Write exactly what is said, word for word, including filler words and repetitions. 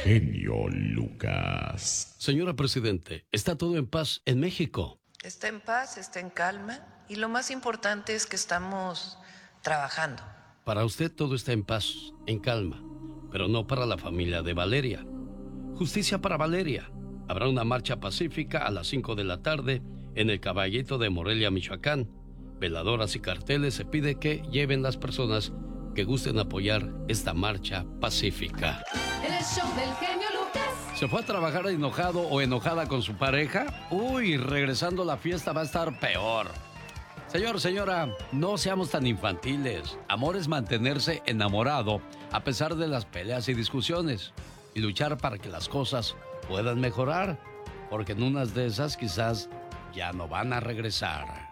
Genio Lucas. Señora Presidente, ¿está todo en paz en México? Está en paz, está en calma y lo más importante es que estamos trabajando. Para usted todo está en paz, en calma, pero no para la familia de Valeria. Justicia para Valeria. Habrá una marcha pacífica a las cinco de la tarde en el Caballito de Morelia, Michoacán. Veladoras y carteles se pide que lleven las personas que gusten apoyar esta marcha pacífica. El show del genio Lucas. ¿Se fue a trabajar enojado o enojada con su pareja? Uy, regresando a la fiesta va a estar peor. Señor, señora, no seamos tan infantiles. Amor es mantenerse enamorado a pesar de las peleas y discusiones y luchar para que las cosas puedan mejorar, porque en unas de esas quizás ya no van a regresar.